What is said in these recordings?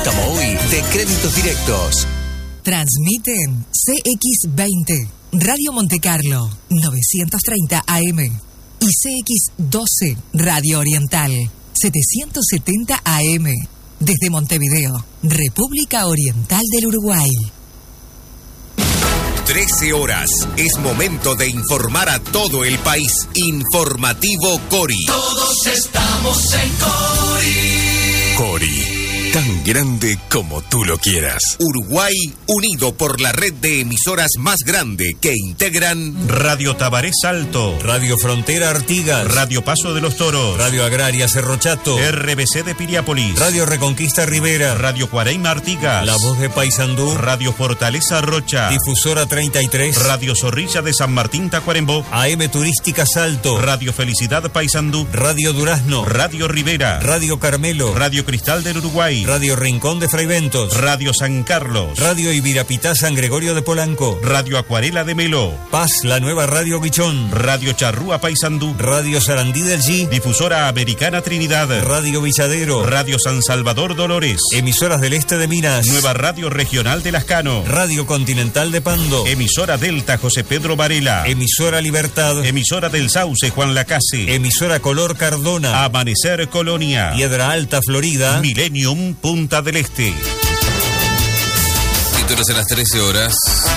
préstamo hoy de Créditos Directos. Transmiten CX20, Radio Montecarlo, 930 AM. Y CX12, Radio Oriental, 770 AM. Desde Montevideo, República Oriental del Uruguay. 13 horas. Es momento de informar a todo el país. Informativo Cori. Todos estamos en Cori. Cori. Tan grande como tú lo quieras. Uruguay unido por la red de emisoras más grande que integran Radio Tabaré Salto, Radio Frontera Artigas, Radio Paso de los Toros, Radio Agraria Cerro Chato, RBC de Piriápolis, Radio Reconquista Rivera, Radio Cuareima Artigas, La Voz de Paysandú, Radio Fortaleza Rocha, Difusora 33, Radio Zorrilla de San Martín Tacuarembó, AM Turística Salto, Radio Felicidad Paysandú, Radio Durazno, Radio Rivera, Radio Carmelo, Radio Cristal del Uruguay, Radio Rincón de Fraiventos, Radio San Carlos, Radio Ibirapitá San Gregorio de Polanco, Radio Acuarela de Melo, Paz, la nueva Radio Guichón, Radio Charrúa Paysandú, Radio Sarandí del G, Difusora Americana Trinidad, Radio Villadero, Radio San Salvador Dolores, Emisoras del Este de Minas, Nueva Radio Regional de Lascano, Radio Continental de Pando, Emisora Delta José Pedro Varela, Emisora Libertad, Emisora del Sauce Juan Lacase, Emisora Color Cardona, Amanecer Colonia, Piedra Alta Florida, Millennium Punta del Este. Títulos a las 13 horas.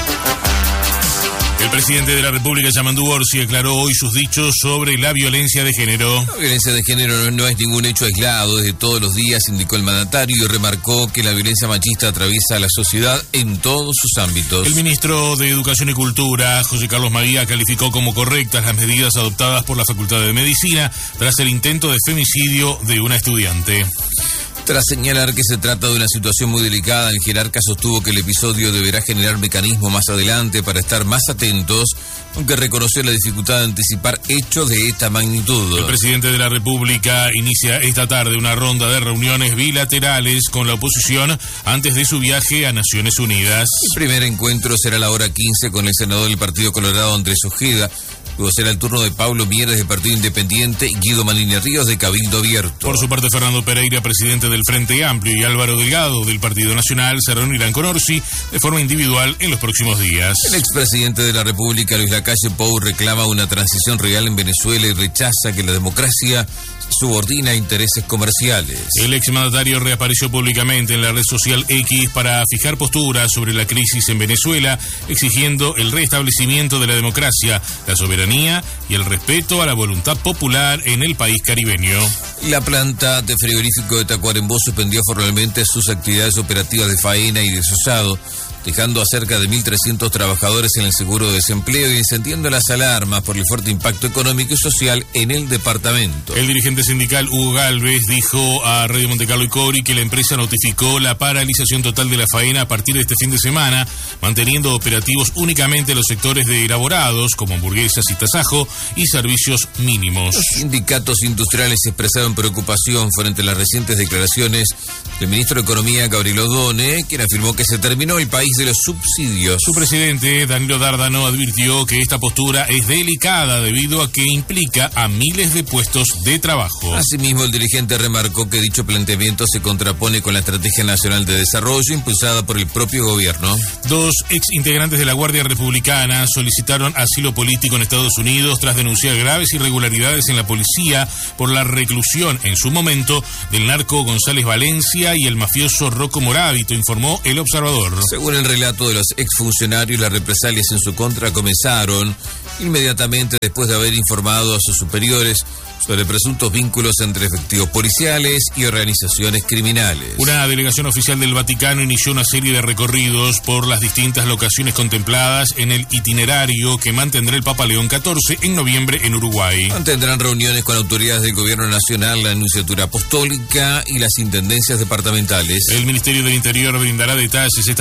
El presidente de la República, Yamandu Orsi, aclaró hoy sus dichos sobre la violencia de género. La violencia de género no es ningún hecho aislado, desde todos los días, indicó el mandatario, y remarcó que la violencia machista atraviesa a la sociedad en todos sus ámbitos. El ministro de Educación y Cultura, José Carlos María, calificó como correctas las medidas adoptadas por la Facultad de Medicina tras el intento de femicidio de una estudiante. Tras señalar que se trata de una situación muy delicada, el jerarca sostuvo que el episodio deberá generar mecanismos más adelante para estar más atentos, aunque reconoció la dificultad de anticipar hechos de esta magnitud. El presidente de la República inicia esta tarde una ronda de reuniones bilaterales con la oposición antes de su viaje a Naciones Unidas. El primer encuentro será a la hora 15 con el senador del Partido Colorado, Andrés Ojeda. Luego será el turno de Pablo Mieres, de Partido Independiente, y Guido Manini Ríos, de Cabildo Abierto. Por su parte, Fernando Pereira, presidente del Frente Amplio, y Álvaro Delgado, del Partido Nacional, se reunirán con Orsi de forma individual en los próximos días. El expresidente de la República, Luis Lacalle Pou, reclama una transición real en Venezuela y rechaza que la democracia subordina intereses comerciales. El exmandatario reapareció públicamente en la red social X para fijar posturas sobre la crisis en Venezuela, exigiendo el restablecimiento de la democracia, la soberanía y el respeto a la voluntad popular en el país caribeño. La planta de frigorífico de Tacuarembó suspendió formalmente sus actividades operativas de faena y desosado, dejando a cerca de 1.300 trabajadores en el seguro de desempleo y encendiendo las alarmas por el fuerte impacto económico y social en el departamento. El dirigente sindical Hugo Galvez dijo a Radio Montecarlo y Cori que la empresa notificó la paralización total de la faena a partir de este fin de semana, manteniendo operativos únicamente los sectores de elaborados, como hamburguesas y tasajo, y servicios mínimos. Los sindicatos industriales expresaron preocupación frente a las recientes declaraciones del ministro de Economía, Gabriel Odone, quien afirmó que se terminó el país de los subsidios. Su presidente, Danilo Dárdano, advirtió que esta postura es delicada debido a que implica a miles de puestos de trabajo. Asimismo, el dirigente remarcó que dicho planteamiento se contrapone con la Estrategia Nacional de Desarrollo impulsada por el propio gobierno. Dos exintegrantes de la Guardia Republicana solicitaron asilo político en Estados Unidos tras denunciar graves irregularidades en la policía por la reclusión en su momento del narco González Valencia y el mafioso Rocco Moravito, informó El Observador. Según el relato de los exfuncionarios, las represalias en su contra comenzaron inmediatamente después de haber informado a sus superiores sobre presuntos vínculos entre efectivos policiales y organizaciones criminales. Una delegación oficial del Vaticano inició una serie de recorridos por las distintas locaciones contempladas en el itinerario que mantendrá el Papa León XIV en noviembre en Uruguay. Mantendrán reuniones con autoridades del Gobierno Nacional, la Nunciatura Apostólica y las intendencias departamentales. El Ministerio del Interior brindará detalles esta tarde sobre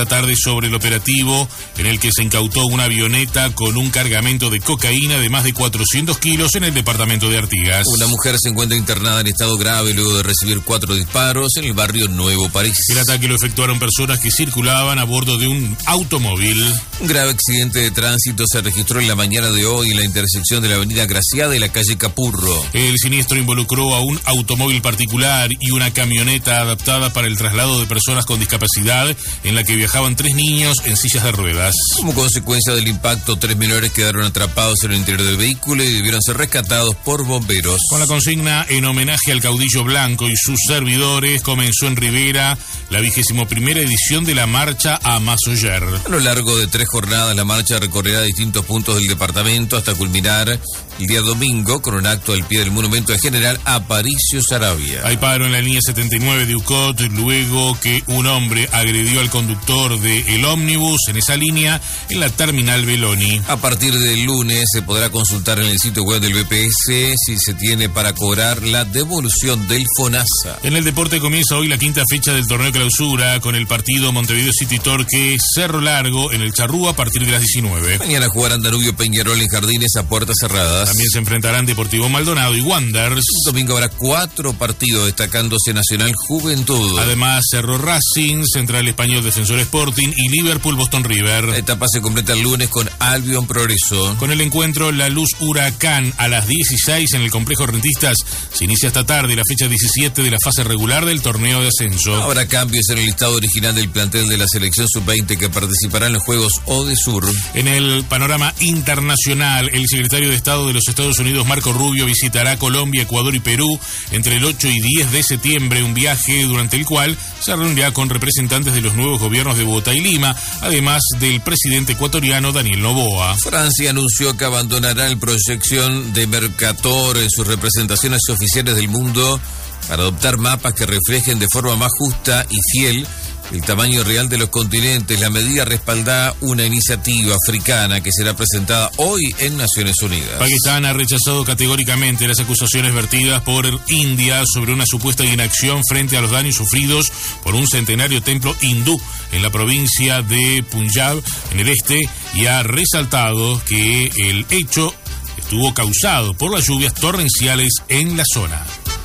sobre el operativo en el que se incautó una avioneta con un cargamento de cocaína de más de 400 kilos en el departamento de Artigas. Una mujer se encuentra internada en estado grave luego de recibir 4 disparos en el barrio Nuevo París. El ataque lo efectuaron personas que circulaban a bordo de un automóvil. Un grave accidente de tránsito se registró en la mañana de hoy en la intersección de la avenida Graciada y la calle Capurro. El siniestro involucró a un automóvil particular y una camioneta adaptada para el traslado de personas con discapacidad, en la que viajaban 3 niños en sillas de ruedas. Como consecuencia del impacto, 3 menores quedaron atrapados en el interior del vehículo y debieron ser rescatados por bomberos. Con la consigna en homenaje al caudillo blanco y sus servidores, comenzó en Rivera la 21ª edición de la Marcha a Masoyer. A lo largo de 3 jornadas, la marcha recorrerá distintos puntos del departamento hasta culminar el día domingo con un acto al pie del monumento del general Aparicio Saravia. Hay paro en la línea 79 de UCOT luego que un hombre agredió al conductor del ómnibus en esa línea en la terminal Beloni. A partir del lunes se podrá consultar en el sitio web del BPS si se tiene para cobrar la devolución del FONASA. En el deporte comienza hoy la 5ª fecha del torneo clausura con el partido Montevideo City Torque Cerro Largo en el Charrúa a partir de las 19. Mañana jugarán Danubio Peñarol en Jardines a puertas cerradas. También se enfrentarán Deportivo Maldonado y Wanderers. El domingo habrá 4 partidos destacándose Nacional Juventud. Además Cerro Racing, Central Español Defensor Sporting y Liverpool Boston River. La etapa se completa el lunes con Albion Progreso. Con el encuentro La Luz Huracán a las 16 en el Complejo Rentistas se inicia esta tarde la fecha 17 de la fase regular del torneo de ascenso. Habrá cambios en el listado original del plantel de la selección sub-20 que participará en los Juegos ODESUR. En el panorama internacional, el secretario de Estado de los Estados Unidos, Marco Rubio, visitará Colombia, Ecuador y Perú entre el 8 y 10 de septiembre, un viaje durante el cual se reunirá con representantes de los nuevos gobiernos de Bogotá y Lima, además del presidente ecuatoriano Daniel Noboa. Francia anunció que abandonará el proyección de Mercator en sus representaciones oficiales del mundo para adoptar mapas que reflejen de forma más justa y fiel el tamaño real de los continentes. La medida respalda una iniciativa africana que será presentada hoy en Naciones Unidas. Pakistán ha rechazado categóricamente las acusaciones vertidas por India sobre una supuesta inacción frente a los daños sufridos por un centenario templo hindú en la provincia de Punjab, en el este, y ha resaltado que el hecho estuvo causado por las lluvias torrenciales en la zona.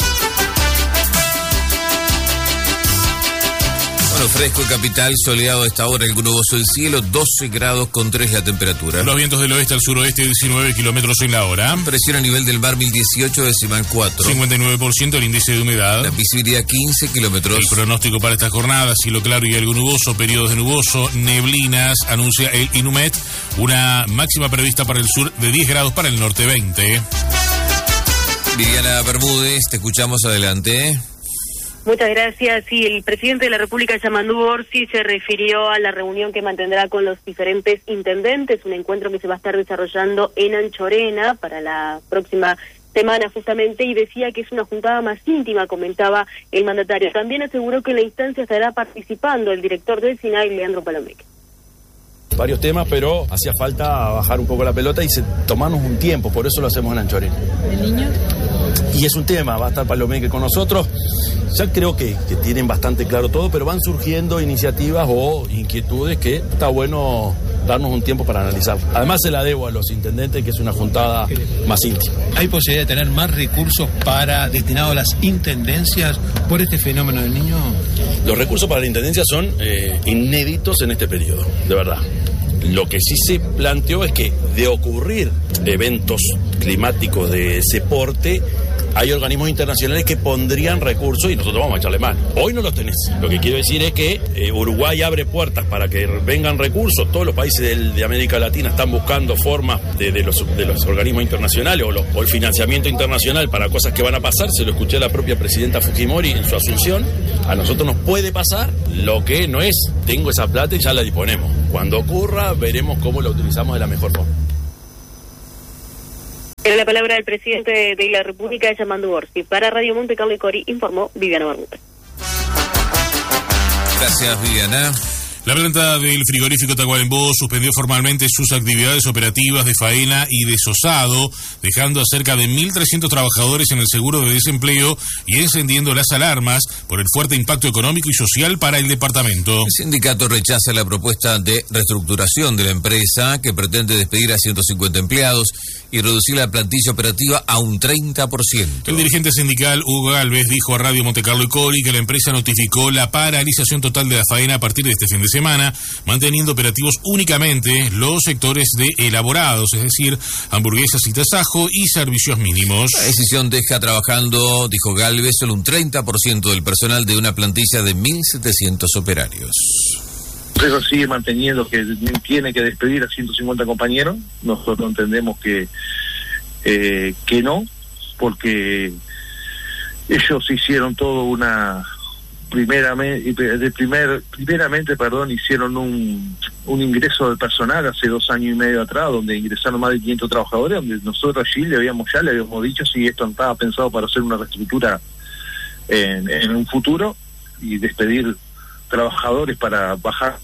Bueno, fresco capital, soleado a esta hora, algo nuboso el cielo, 12 grados con 3 la temperatura. Los vientos del oeste al suroeste, 19 kilómetros en la hora. Presión a nivel del mar, 1018,4. 59% el índice de humedad. La visibilidad, 15 kilómetros. El pronóstico para esta jornada, cielo claro y algo nuboso, periodos de nuboso, neblinas, anuncia el INUMET, una máxima prevista para el sur de 10 grados, para el norte 20. Viviana Bermúdez, te escuchamos, adelante. Muchas gracias. Sí, el presidente de la República, Yamandu Orsi, se refirió a la reunión que mantendrá con los diferentes intendentes, un encuentro que se va a estar desarrollando en Anchorena para la próxima semana justamente, y decía que es una juntada más íntima, comentaba el mandatario. También aseguró que en la instancia estará participando el director del SINAI, Leandro Palomeque. Varios temas, pero hacía falta bajar un poco la pelota y tomarnos un tiempo, por eso lo hacemos en Anchorena. ¿El niño? Y es un tema, va a estar Palomeque con nosotros. Ya creo que tienen bastante claro todo, pero van surgiendo iniciativas o inquietudes que está bueno darnos un tiempo para analizar. Además se la debo a los intendentes, que es una juntada más íntima. ¿Hay posibilidad de tener más recursos destinados a las intendencias por este fenómeno del niño? Los recursos para la intendencia son inéditos en este periodo, de verdad. Lo que sí se planteó es que de ocurrir eventos climáticos de ese porte, hay organismos internacionales que pondrían recursos y nosotros vamos a echarle mano. Hoy no los tenés. Lo que quiero decir es que Uruguay abre puertas para que vengan recursos. Todos los países de América Latina están buscando formas de los organismos internacionales o el financiamiento internacional para cosas que van a pasar. Se lo escuché a la propia presidenta Fujimori en su asunción. A nosotros nos puede pasar. Lo que no es, tengo esa plata y ya la disponemos. Cuando ocurra, veremos cómo la utilizamos de la mejor forma. Era la palabra del presidente de la República, Yamandu Orsi. Para Radio Monte Carlo y Cori, informó Viviana Bermúdez. Gracias, Viviana. La planta del frigorífico Tacuarembó suspendió formalmente sus actividades operativas de faena y desosado, dejando a cerca de 1.300 trabajadores en el seguro de desempleo y encendiendo las alarmas por el fuerte impacto económico y social para el departamento. El sindicato rechaza la propuesta de reestructuración de la empresa, que pretende despedir a 150 empleados y reducir la plantilla operativa a un 30%. El dirigente sindical Hugo Galvez dijo a Radio Montecarlo y Cori que la empresa notificó la paralización total de la faena a partir de este fin de semana, manteniendo operativos únicamente los sectores de elaborados, es decir, hamburguesas y tasajo y servicios mínimos. La decisión deja trabajando, dijo Galvez, solo un 30% del personal de una plantilla de 1.700 operarios. Eso sigue manteniendo que tiene que despedir a 150 compañeros. Nosotros entendemos que no, porque ellos hicieron todo primeramente, hicieron un ingreso de personal hace 2 años y medio atrás, donde ingresaron más de 500 trabajadores, donde nosotros allí le habíamos dicho si esto estaba pensado para hacer una reestructura en un futuro y despedir trabajadores para bajar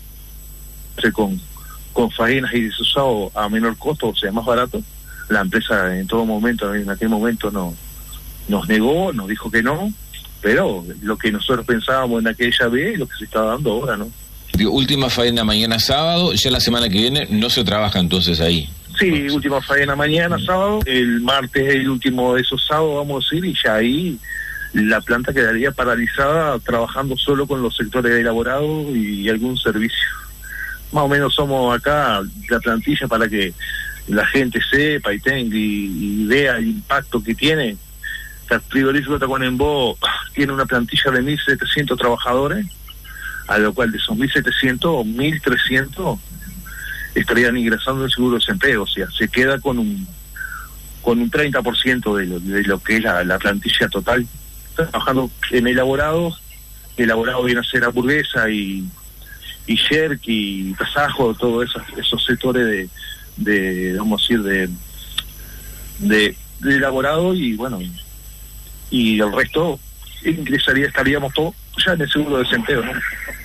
con faenas y desosado a menor costo, o sea, más barato. La empresa en aquel momento nos negó, nos dijo que no, pero lo que nosotros pensábamos en aquella vez es lo que se está dando ahora, ¿no? Última faena mañana sábado, ya la semana que viene no se trabaja entonces ahí. Sí, última faena mañana sábado, el martes el último de esos sábados, vamos a decir, y ya ahí la planta quedaría paralizada trabajando solo con los sectores elaborados y algún servicio. Más o menos somos acá la plantilla para que la gente sepa y tenga y vea el impacto que tiene. El frigorífico Tacuarembó tiene una plantilla de 1.700 trabajadores, a lo cual de esos 1.700, 1.300 estarían ingresando en seguro de desempleo, o sea, se queda con un 30% de lo que es la plantilla total. Trabajando en elaborado viene a ser hamburguesa y jerk y tasajo, todos esos sectores de vamos a decir, de elaborado, y bueno, y el resto estaríamos todos ya en el seguro de desempleo, ¿no?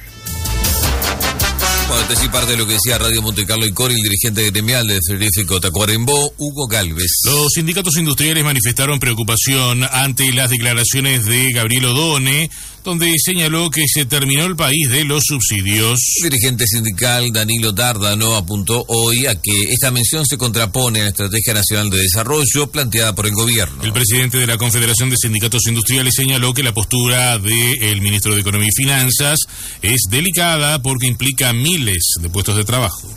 Bueno, esta sí parte de lo que decía Radio Montecarlo y Cori, el dirigente gremial del frigorífico Tacuarembó, Hugo Galvez. Los sindicatos industriales manifestaron preocupación ante las declaraciones de Gabriel Odone, donde señaló que se terminó el país de los subsidios. El dirigente sindical Danilo Dárdano apuntó hoy a que esta mención se contrapone a la Estrategia Nacional de Desarrollo planteada por el gobierno. El presidente de la Confederación de Sindicatos Industriales señaló que la postura del ministro de Economía y Finanzas es delicada porque implica miles de puestos de trabajo.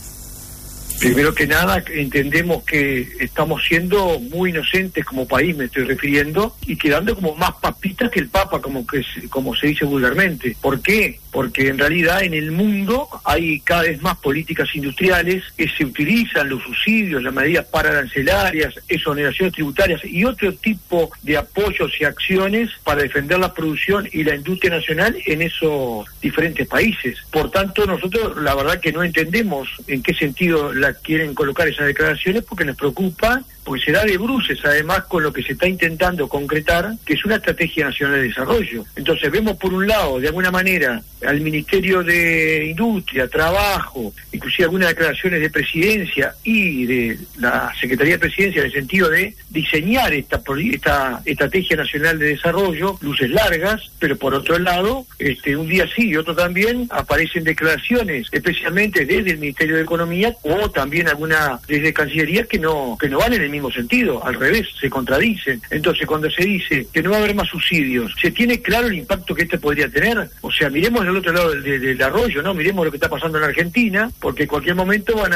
Primero que nada, entendemos que estamos siendo muy inocentes como país, me estoy refiriendo, y quedando como más papitas que el Papa, como se dice vulgarmente. ¿Por qué? Porque en realidad en el mundo hay cada vez más políticas industriales que se utilizan los subsidios, las medidas pararancelarias, exoneraciones tributarias y otro tipo de apoyos y acciones para defender la producción y la industria nacional en esos diferentes países. Por tanto, nosotros la verdad que no entendemos en qué sentido quieren colocar esas declaraciones, porque nos preocupa, porque se da de bruces además con lo que se está intentando concretar, que es una estrategia nacional de desarrollo. Entonces vemos por un lado, de alguna manera, al Ministerio de Industria, Trabajo, inclusive algunas declaraciones de Presidencia y de la Secretaría de Presidencia en el sentido de diseñar esta estrategia nacional de desarrollo, luces largas, pero por otro lado, un día sí y otro también, aparecen declaraciones, especialmente desde el Ministerio de Economía o también alguna desde Cancillería que no van en el mismo sentido, al revés, se contradicen. Entonces, cuando se dice que no va a haber más subsidios, ¿se tiene claro el impacto que podría tener? O sea, miremos el otro lado del arroyo, ¿no? Miremos lo que está pasando en Argentina, porque en cualquier momento van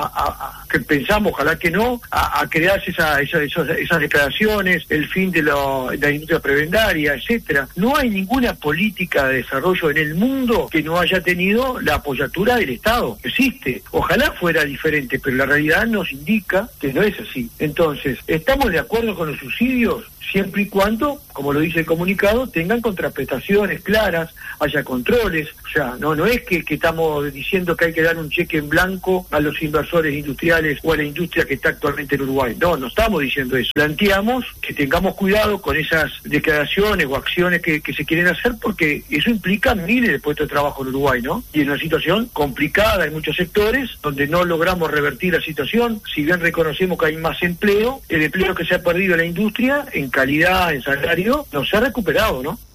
que pensamos, ojalá que no, a crearse esas declaraciones, el fin de la industria prebendaria, etcétera. No hay ninguna política de desarrollo en el mundo que no haya tenido la apoyatura del Estado. Existe. Ojalá fuera diferente, pero la realidad nos indica que no es así. Entonces, ¿estamos de acuerdo con los subsidios? Siempre y cuando, como lo dice el comunicado, tengan contraprestaciones claras, haya controles. O sea, no es que estamos diciendo que hay que dar un cheque en blanco a los inversores industriales o a la industria que está actualmente en Uruguay. No estamos diciendo eso. Planteamos que tengamos cuidado con esas declaraciones o acciones que se quieren hacer, porque eso implica miles de puestos de trabajo en Uruguay, ¿no? Y en una situación complicada en muchos sectores, donde no logramos revertir la situación. Si bien reconocemos que hay más empleo, el empleo que se ha perdido en la industria, en calidad, en salario, no se ha recuperado, ¿no?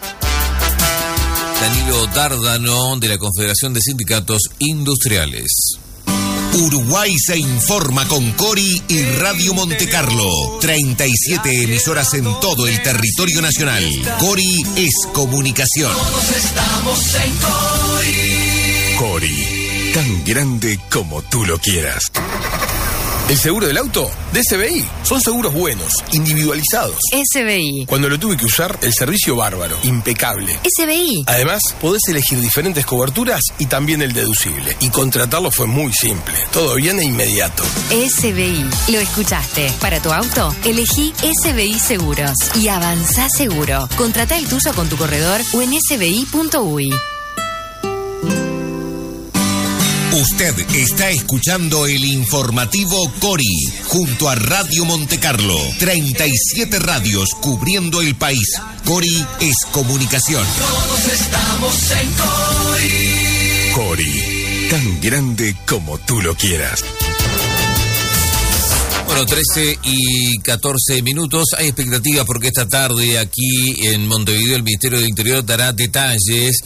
Danilo Dárdano, de la Confederación de Sindicatos Industriales. Uruguay se informa con Cori y Radio Montecarlo. 37 emisoras en todo el territorio nacional. Cori es comunicación. Todos estamos en Cori. Cori, tan grande como tú lo quieras. El seguro del auto de SBI. Son seguros buenos, individualizados. SBI. Cuando lo tuve que usar, el servicio bárbaro, impecable. SBI. Además, podés elegir diferentes coberturas y también el deducible. Y contratarlo fue muy simple. Todo bien e inmediato. SBI. Lo escuchaste. Para tu auto, elegí SBI Seguros. Y avanzá seguro. Contratá el tuyo con tu corredor o en sbi.uy. Usted está escuchando el informativo Cori, junto a Radio Montecarlo. 37 radios cubriendo el país. Cori es comunicación. Todos estamos en Cori. Cori, tan grande como tú lo quieras. Bueno, 13 y 14 minutos. Hay expectativas porque esta tarde aquí en Montevideo el Ministerio del Interior dará detalles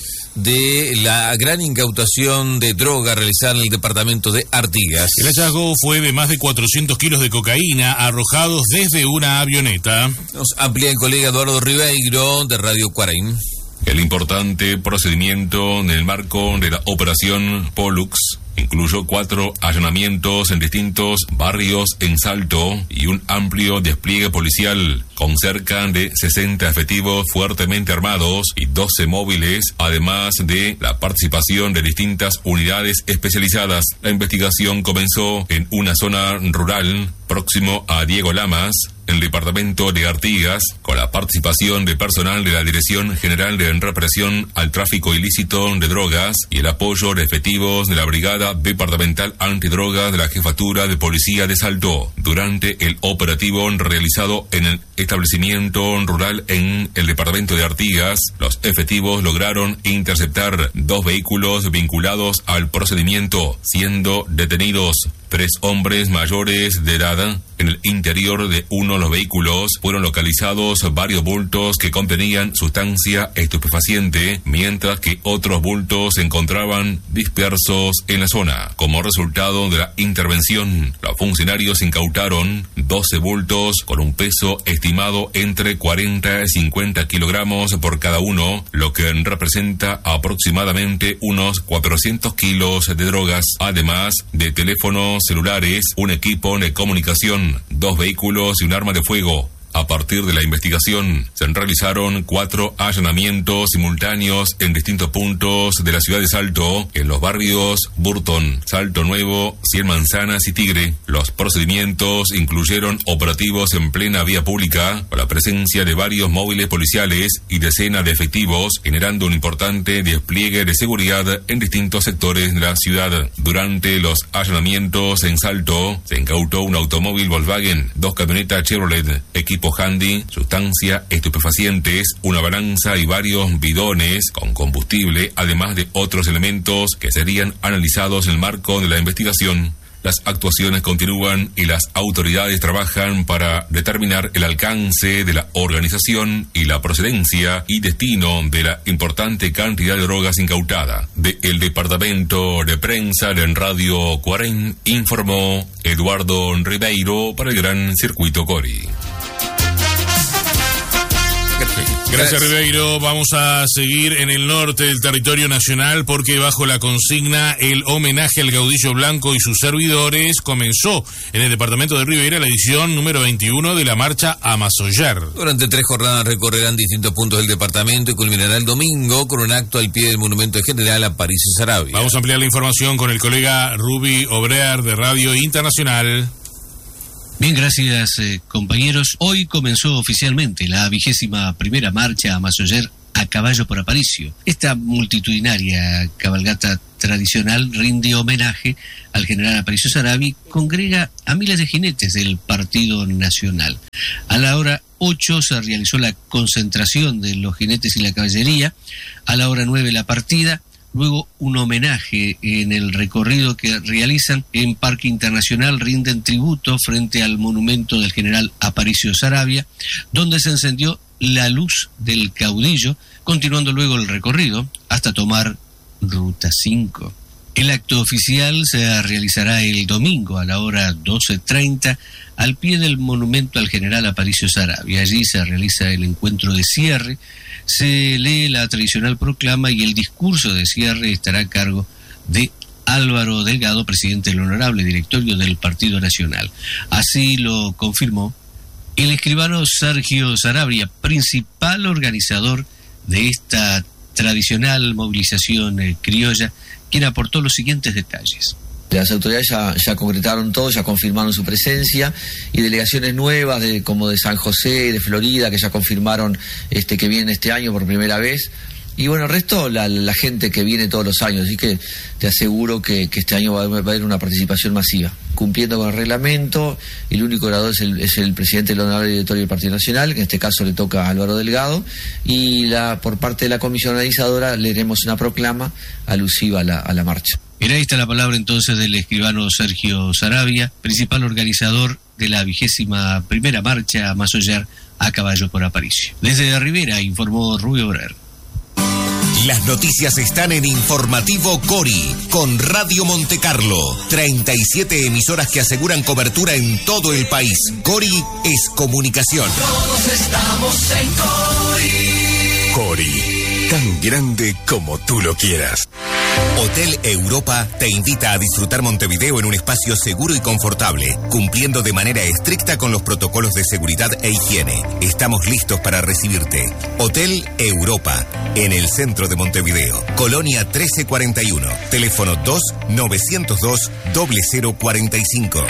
de la gran incautación de droga realizada en el departamento de Artigas. El hallazgo fue de más de 400 kilos de cocaína arrojados desde una avioneta. Nos amplía el colega Eduardo Ribeiro de Radio Cuaraín. El importante procedimiento en el marco de la operación Pollux incluyó 4 allanamientos en distintos barrios en Salto y un amplio despliegue policial con cerca de 60 efectivos fuertemente armados y 12 móviles, además de la participación de distintas unidades especializadas. La investigación comenzó en una zona rural próximo a Diego Lamas, en el departamento de Artigas, con la participación de personal de la Dirección General de Represión al Tráfico Ilícito de Drogas y el apoyo de efectivos de la Brigada Departamental Antidrogas de la Jefatura de Policía de Salto. Durante el operativo realizado en el establecimiento rural en el departamento de Artigas, los efectivos lograron interceptar 2 vehículos vinculados al procedimiento, siendo detenidos 3 hombres mayores de edad. En el interior de uno de los vehículos fueron localizados varios bultos que contenían sustancia estupefaciente, mientras que otros bultos se encontraban dispersos en la zona. Como resultado de la intervención, los funcionarios incautaron 12 bultos con un peso estimado entre 40 y 50 kilogramos por cada uno, lo que representa aproximadamente unos 400 kilos de drogas, además de teléfonos celulares, un equipo de comunicación, 2 vehículos y un arma de fuego. A partir de la investigación, se realizaron 4 allanamientos simultáneos en distintos puntos de la ciudad de Salto, en los barrios Burton, Salto Nuevo, Cien Manzanas y Tigre. Los procedimientos incluyeron operativos en plena vía pública, con la presencia de varios móviles policiales y decenas de efectivos, generando un importante despliegue de seguridad en distintos sectores de la ciudad. Durante los allanamientos en Salto, se incautó un automóvil Volkswagen, 2 camionetas Chevrolet, equipo handy, sustancia estupefacientes, una balanza y varios bidones con combustible, además de otros elementos que serían analizados en el marco de la investigación. Las actuaciones continúan y las autoridades trabajan para determinar el alcance de la organización y la procedencia y destino de la importante cantidad de drogas incautada. Del departamento de prensa de Radio Cuaraín informó Eduardo Ribeiro para el Gran Circuito Cori. Gracias, Ribeiro. Vamos a seguir en el norte del territorio nacional porque bajo la consigna el homenaje al caudillo blanco y sus servidores comenzó en el departamento de Rivera la edición número 21 de la marcha Amasollar. Durante 3 jornadas recorrerán distintos puntos del departamento y culminará el domingo con un acto al pie del Monumento General a París y Sarabia. Vamos a ampliar la información con el colega Ruby Obrear de Radio Internacional. Bien, gracias compañeros. Hoy comenzó oficialmente la 21ª marcha a Massoyer a caballo por Aparicio. Esta multitudinaria cabalgata tradicional rinde homenaje al general Aparicio Saravia, congrega a miles de jinetes del Partido Nacional. A la hora 8 se realizó la concentración de los jinetes y la caballería, a la hora 9 la partida, luego un homenaje en el recorrido que realizan en Parque Internacional, rinden tributo frente al monumento del general Aparicio Saravia, donde se encendió la luz del caudillo, continuando luego el recorrido hasta tomar Ruta 5. El acto oficial se realizará el domingo a la hora 12:30 al pie del monumento al general Aparicio Saravia. Allí se realiza el encuentro de cierre, se lee la tradicional proclama y el discurso de cierre estará a cargo de Álvaro Delgado, presidente del honorable directorio del Partido Nacional. Así lo confirmó el escribano Sergio Saravia, principal organizador de esta tradicional movilización criolla, quien aportó los siguientes detalles. Las autoridades ya concretaron todo, ya confirmaron su presencia, y delegaciones nuevas como de San José y de Florida que ya confirmaron que vienen este año por primera vez. Y bueno, el resto, la gente que viene todos los años, así que te aseguro que este año va a haber una participación masiva, cumpliendo con el reglamento. El único orador es el presidente del honorable directorio del Partido Nacional, que en este caso le toca a Álvaro Delgado, y por parte de la comisión organizadora leeremos una proclama alusiva a la marcha. Era esta la palabra entonces del escribano Sergio Saravia, principal organizador de la 21ª marcha a Massoyer a caballo por Aparicio. Desde Rivera informó Rubio Brer. Las noticias están en Informativo Cori, con Radio Montecarlo. 37 emisoras que aseguran cobertura en todo el país. Cori es comunicación. Todos estamos en Cori. Cori, tan grande como tú lo quieras. Hotel Europa te invita a disfrutar Montevideo en un espacio seguro y confortable, cumpliendo de manera estricta con los protocolos de seguridad e higiene. Estamos listos para recibirte. Hotel Europa, en el centro de Montevideo. Colonia 1341. Teléfono 2-902-0045.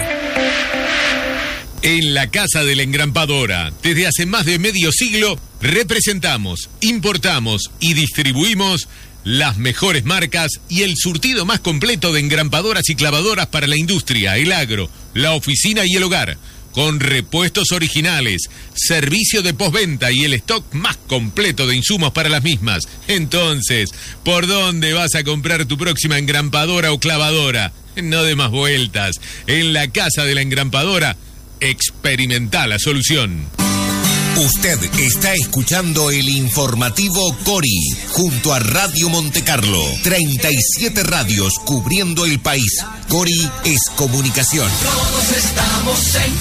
En la Casa de la Engrampadora, desde hace más de medio siglo, representamos, importamos y distribuimos las mejores marcas y el surtido más completo de engrampadoras y clavadoras para la industria, el agro, la oficina y el hogar, con repuestos originales, servicio de postventa y el stock más completo de insumos para las mismas. Entonces, ¿por dónde vas a comprar tu próxima engrampadora o clavadora? No de más vueltas. En la Casa de la Engrampadora, experimenta la solución. Usted está escuchando el Informativo Cori, junto a Radio Montecarlo. 37 radios cubriendo el país. Cori es comunicación. Todos estamos en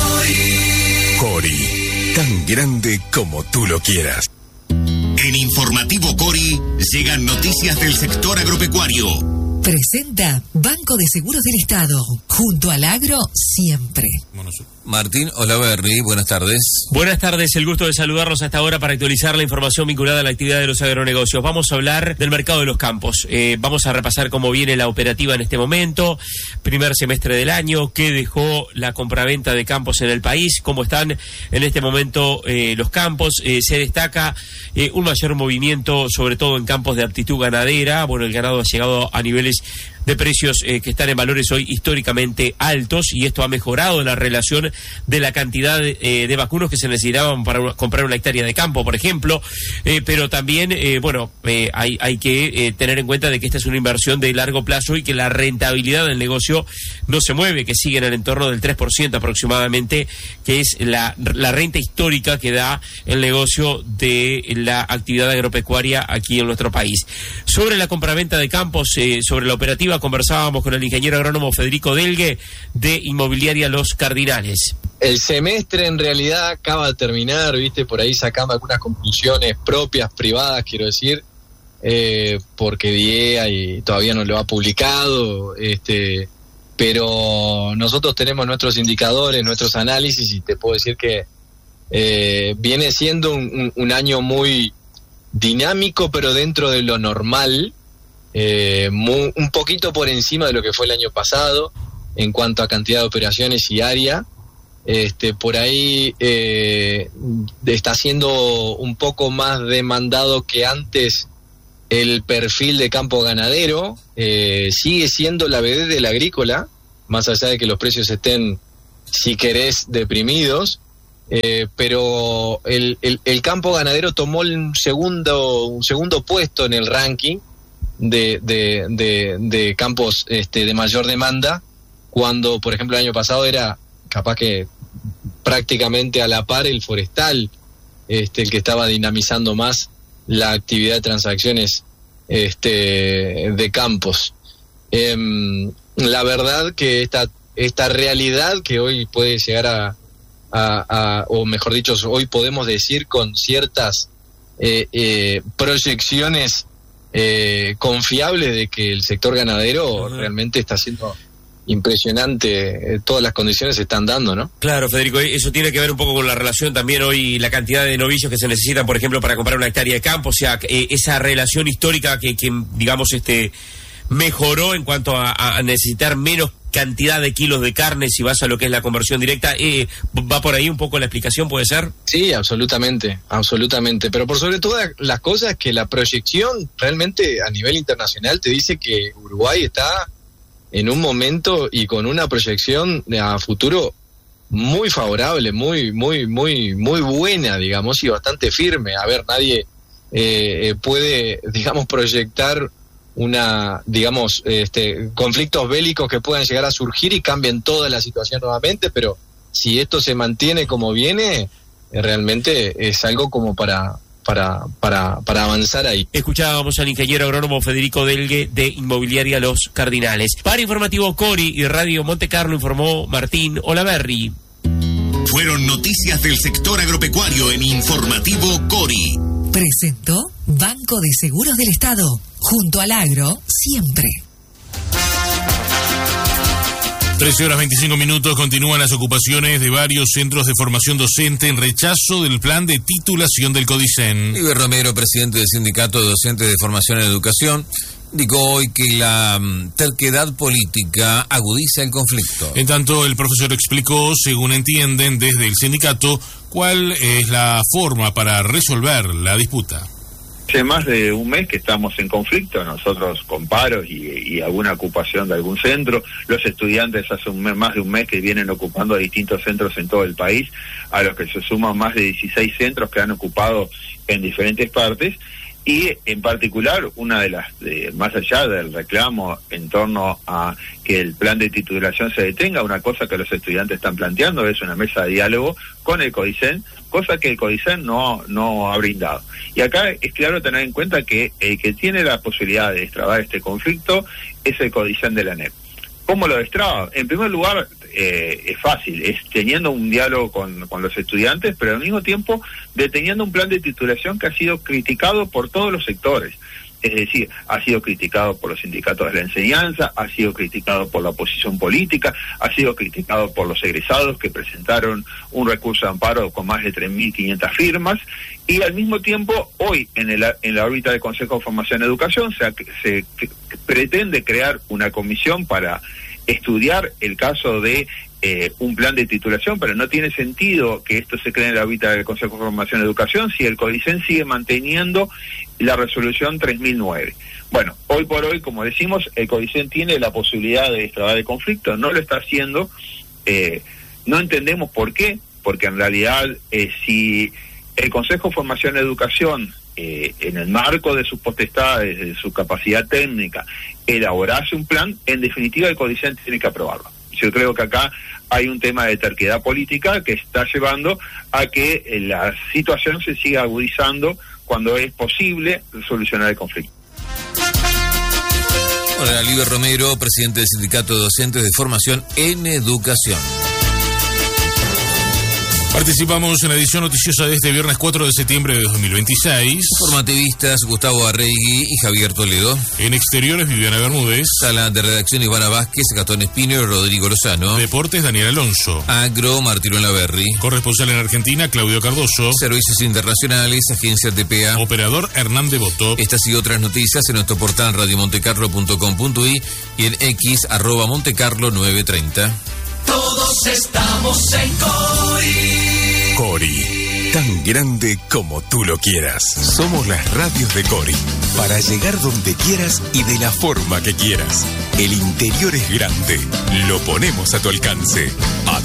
Cori. Cori, tan grande como tú lo quieras. En Informativo Cori llegan noticias del sector agropecuario. Presenta Banco de Seguros del Estado, junto al agro siempre. Martín Olaverri, buenas tardes. Buenas tardes, el gusto de saludarlos hasta ahora para actualizar la información vinculada a la actividad de los agronegocios. Vamos a hablar del mercado de los campos. Vamos a repasar cómo viene la operativa en este momento, primer semestre del año, qué dejó la compraventa de campos en el país, cómo están en este momento los campos. Se destaca un mayor movimiento, sobre todo en campos de aptitud ganadera. Bueno, el ganado ha llegado a niveles de precios que están en valores hoy históricamente altos, y esto ha mejorado la relación de la cantidad de vacunos que se necesitaban para comprar una hectárea de campo, por ejemplo, pero también, hay que tener en cuenta de que esta es una inversión de largo plazo y que la rentabilidad del negocio no se mueve, que sigue en el entorno del 3% aproximadamente, que es la renta histórica que da el negocio de la actividad agropecuaria aquí en nuestro país. Sobre la compraventa de campos, sobre la operativa, conversábamos con el ingeniero agrónomo Federico Delgue de Inmobiliaria Los Cardinales. El semestre en realidad acaba de terminar, ¿viste? Por ahí sacamos algunas conclusiones propias, privadas, quiero decir, porque DIEA y todavía no lo ha publicado, pero nosotros tenemos nuestros indicadores, nuestros análisis, y te puedo decir que viene siendo un año muy dinámico, pero dentro de lo normal, un poquito por encima de lo que fue el año pasado en cuanto a cantidad de operaciones y área, por ahí está siendo un poco más demandado que antes el perfil de campo ganadero. Sigue siendo la vedette del agrícola, más allá de que los precios estén, si querés, deprimidos, pero el campo ganadero tomó un segundo puesto en el ranking de campos de mayor demanda, cuando, por ejemplo, el año pasado era capaz que prácticamente a la par el forestal, el que estaba dinamizando más la actividad de transacciones de campos. La verdad que esta realidad que hoy puede llegar o mejor dicho, hoy podemos decir con ciertas proyecciones confiables de que el sector ganadero realmente está siendo impresionante, todas las condiciones se están dando, ¿no? Claro, Federico, eso tiene que ver un poco con la relación también hoy, la cantidad de novillos que se necesitan, por ejemplo, para comprar una hectárea de campo, o sea, esa relación histórica que digamos, mejoró en cuanto a necesitar menos cantidad de kilos de carne si vas a lo que es la conversión directa. ¿Va por ahí un poco la explicación, puede ser? Sí, absolutamente, pero por sobre todas las cosas que la proyección realmente a nivel internacional te dice que Uruguay está en un momento y con una proyección a futuro muy favorable, muy buena, digamos, y bastante firme. A ver, nadie puede, digamos, proyectar conflictos bélicos que puedan llegar a surgir y cambien toda la situación nuevamente, pero si esto se mantiene como viene, realmente es algo como para avanzar ahí. Escuchábamos al ingeniero agrónomo Federico Delgue de Inmobiliaria Los Cardinales. Para Informativo Cori y Radio Monte Carlo informó Martín Olaverri. Fueron noticias del sector agropecuario en Informativo Cori. Presentó Banco de Seguros del Estado. Junto al agro, siempre. 13:25. Continúan las ocupaciones de varios centros de formación docente en rechazo del plan de titulación del CODICEN. Iber Romero, presidente del Sindicato de Docentes de Formación en Educación, indicó hoy que la terquedad política agudiza el conflicto. En tanto, el profesor explicó, según entienden desde el sindicato, cuál es la forma para resolver la disputa. Hace más de un mes que estamos en conflicto, nosotros con paros y alguna ocupación de algún centro. Los estudiantes hace más de un mes que vienen ocupando distintos centros en todo el país, a los que se suman más de 16 centros que han ocupado en diferentes partes. Y en particular, una de las, más allá del reclamo en torno a que el plan de titulación se detenga, una cosa que los estudiantes están planteando es una mesa de diálogo con el CODICEN, cosa que el CODICEN no ha brindado. Y acá es claro tener en cuenta que el que tiene la posibilidad de destrabar este conflicto es el CODICEN de la ANEP. ¿Cómo lo destraba? En primer lugar, es fácil, es teniendo un diálogo con los estudiantes, pero al mismo tiempo deteniendo un plan de titulación que ha sido criticado por todos los sectores. Es decir, ha sido criticado por los sindicatos de la enseñanza, ha sido criticado por la oposición política, ha sido criticado por los egresados que presentaron un recurso de amparo con más de 3.500 firmas, y al mismo tiempo hoy en la órbita del Consejo de Formación y Educación se pretende crear una comisión para estudiar el caso de un plan de titulación, pero no tiene sentido que esto se cree en la órbita del Consejo de Formación y Educación si el CODICEN sigue manteniendo la resolución 3009. Bueno, hoy por hoy, como decimos, el CODICEN tiene la posibilidad de destrabar el conflicto, no lo está haciendo, no entendemos por qué, porque en realidad si el Consejo de Formación y Educación, en el marco de sus potestades, de su capacidad técnica, elaborase un plan, en definitiva el CODICEN tiene que aprobarlo. Yo creo que acá hay un tema de terquedad política que está llevando a que la situación se siga agudizando cuando es posible solucionar el conflicto. Hola, Iber Romero, presidente del Sindicato de Docentes de Formación en Educación. Participamos en la edición noticiosa de este viernes 4 de septiembre de 2026. Informativistas Gustavo Arregui y Javier Toledo. En exteriores, Viviana Bermúdez. Sala de redacción, Ivana Vázquez, Gastón Espino y Rodrigo Lozano. Deportes, Daniel Alonso. Agro, Martín Olaverri. Corresponsal en Argentina, Claudio Cardoso. Servicios internacionales, Agencia TPA. Operador, Hernán Devoto. Estas y otras noticias en nuestro portal radiomontecarlo.com.uy y en X, @Montecarlo 930. Todos estamos en Cori. Cori, tan grande como tú lo quieras. Somos las radios de Cori, para llegar donde quieras y de la forma que quieras. El interior es grande, lo ponemos a tu alcance.